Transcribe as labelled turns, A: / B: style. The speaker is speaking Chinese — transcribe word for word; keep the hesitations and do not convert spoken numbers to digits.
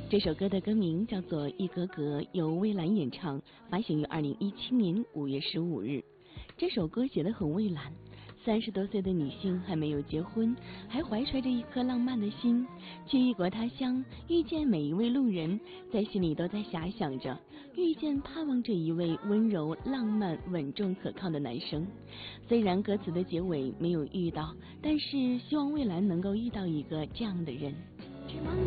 A: 这首歌的歌名叫做《一格格》，由蔚蓝演唱，发行于二零一七年五月十五日。这首歌写得很蔚蓝，三十多岁的女性还没有结婚，还怀揣着一颗浪漫的心，去异国他乡，遇见每一位路人，在心里都在遐想着，遇见盼望着一位温柔、浪漫、稳重、可靠的男生。虽然歌词的结尾没有遇到，但是希望蔚蓝能够遇到一个这样的人。
B: 去忙